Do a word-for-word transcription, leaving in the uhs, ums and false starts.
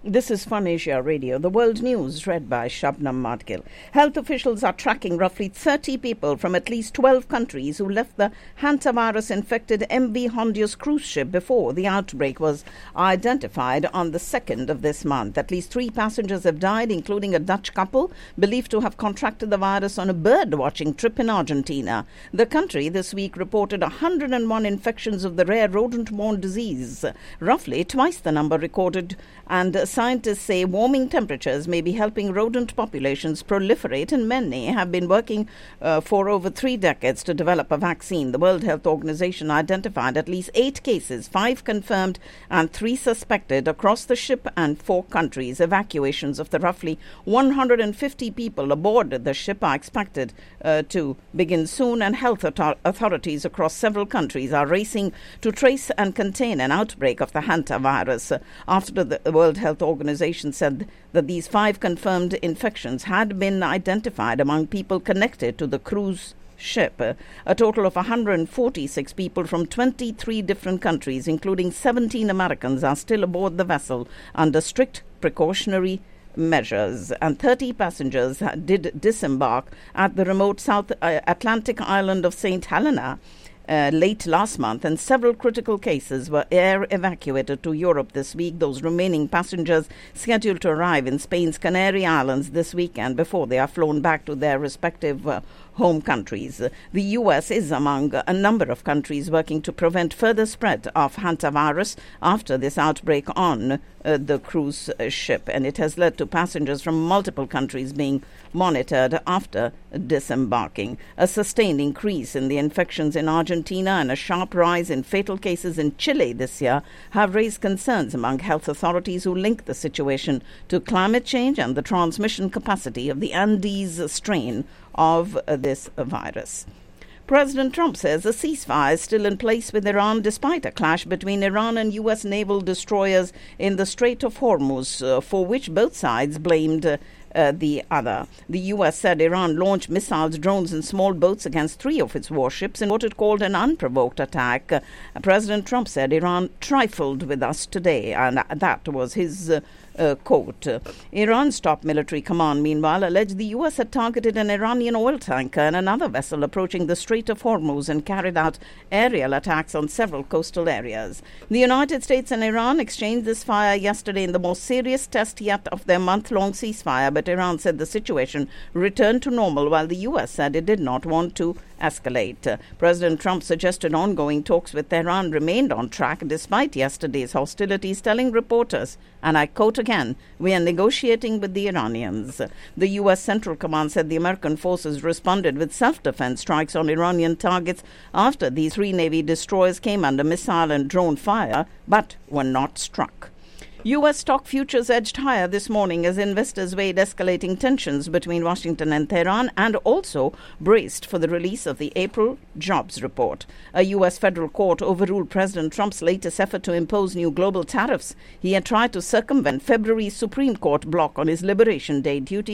This is Fun Asia Radio, the world news read by Shabnam Madgil. Health officials are tracking roughly thirty people from at least twelve countries who left the hantavirus-infected M V Hondius cruise ship before the outbreak was identified on the second of this month. At least three passengers have died, including a Dutch couple believed to have contracted the virus on a bird-watching trip in Argentina. The country this week reported one hundred one infections of the rare rodent-borne disease, roughly twice the number recorded, and scientists say warming temperatures may be helping rodent populations proliferate, and many have been working uh, for over three decades to develop a vaccine. The World Health Organization identified at least eight cases, five confirmed and three suspected, across the ship and four countries. Evacuations of the roughly one hundred fifty people aboard the ship are expected uh, to begin soon, and health author- authorities across several countries are racing to trace and contain an outbreak of the hantavirus. After the World Health Organization said that these five confirmed infections had been identified among people connected to the cruise ship. A total of one hundred forty-six people from twenty-three different countries, including seventeen Americans, are still aboard the vessel under strict precautionary measures, and thirty passengers did disembark at the remote South Atlantic island of Saint Helena Uh, late last month, and several critical cases were air evacuated to Europe this week. Those remaining passengers scheduled to arrive in Spain's Canary Islands this weekend before they are flown back to their respective uh, home countries. The U S is among a number of countries working to prevent further spread of hantavirus after this outbreak on uh, the cruise ship, and it has led to passengers from multiple countries being monitored after disembarking. A sustained increase in the infections in Argentina and a sharp rise in fatal cases in Chile this year have raised concerns among health authorities, who link the situation to climate change and the transmission capacity of the Andes strain of uh, this virus. President Trump says a ceasefire is still in place with Iran despite a clash between Iran and U S naval destroyers in the Strait of Hormuz, uh, for which both sides blamed uh, Uh, the other. The U S said Iran launched missiles, drones and small boats against three of its warships in what it called an unprovoked attack. Uh, President Trump said Iran trifled with us today, and that was his uh, uh, quote. Uh, Iran's top military command, meanwhile, alleged the U S had targeted an Iranian oil tanker and another vessel approaching the Strait of Hormuz and carried out aerial attacks on several coastal areas. The United States and Iran exchanged this fire yesterday in the most serious test yet of their month-long ceasefire, but Iran said the situation returned to normal, while the U S said it did not want to escalate. Uh, President Trump suggested ongoing talks with Tehran remained on track despite yesterday's hostilities, telling reporters, and I quote again, "We are negotiating with the Iranians." The U S Central Command said the American forces responded with self-defense strikes on Iranian targets after these three Navy destroyers came under missile and drone fire, but were not struck. U S stock futures edged higher this morning as investors weighed escalating tensions between Washington and Tehran, and also braced for the release of the April jobs report. A U S federal court overruled President Trump's latest effort to impose new global tariffs. He had tried to circumvent February's Supreme Court block on his Liberation Day duty